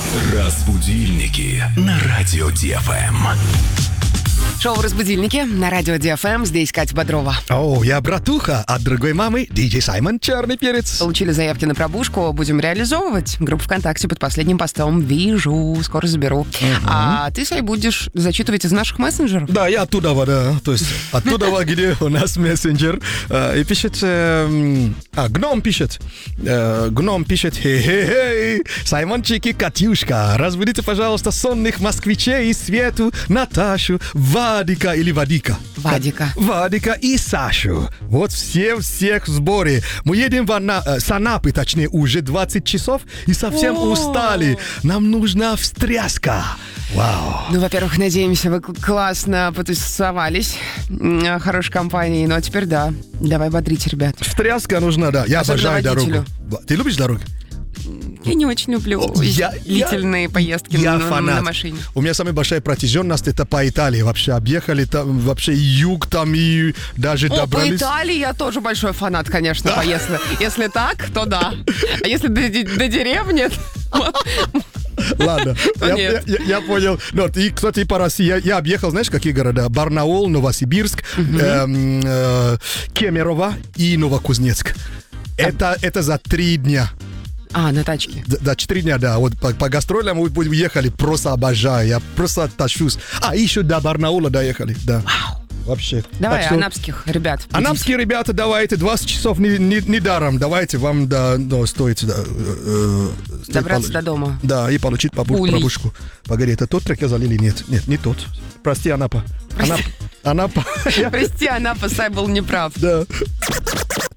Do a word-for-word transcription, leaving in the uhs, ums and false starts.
Разбудильники на радио Ди Эф Эм. Шоу «Разбудильники» на радио Ди Эф Эм. Здесь Катя Бодрова. О, я братуха от другой мамы, диджей Саймон Черный Перец. Получили заявки на пробужку, будем реализовывать. Группа ВКонтакте под последним постом. Вижу, скоро заберу. Угу. А ты, Сай, будешь зачитывать из наших мессенджеров? Да, я оттуда, да. То есть оттуда, где у нас мессенджер. И пишет... А, Гном пишет. Гном пишет. Хей-хей-хей. Саймончик и Катюшка, разбудите, пожалуйста, сонных москвичей и Свету, Наташу, Вадика или Вадика? Вадика. Вадика и Сашу. Вот все всех в сборе. Мы едем в Ана... с Анапы, точнее, уже двадцать часов и совсем О! устали. Нам нужна встряска. Вау. Ну, во-первых, надеемся, вы классно потусовались. М, Хорошей компанией. Ну, а теперь да. Давай бодрить, ребят. Встряска нужна, да. Я Особенно обожаю водителю. дорогу. Ты любишь дорогу? Я не очень люблю Я- длительные я- поездки Я на, фанат. на машине. У меня самая большая протяженность это по Италии. Вообще объехали там, вообще юг там и даже О, по добрались. Италии я тоже большой фанат, конечно, поездки. Если так, то да. А если до, до деревни... Ладно, я, Нет. я- я понял. Ну, и, кстати, по России я, я объехал, знаешь, какие города? Барнаул, Новосибирск, эм, э, Кемерово и Новокузнецк. Это, это за три дня. А, на тачке. Да, да, четыре дня, да. Вот по, по гастролям мы уехали, просто обожаю. Я просто тащусь. А, еще до Барнаула доехали, да. Вообще. Давай, Так что- анапских ребят. Анапские ребята, давайте, двадцать часов не, не, не даром. Давайте, вам да, ну, стоит, да, э, стоит Добраться полу- до дома. Да, и получить побу- Улей. пробушку. Погоди, это тот трек я залил или нет? Нет, не тот. Прости, Анапа. Анап- Анапа. Я- Прости, Анапа, Сай был неправ. Да.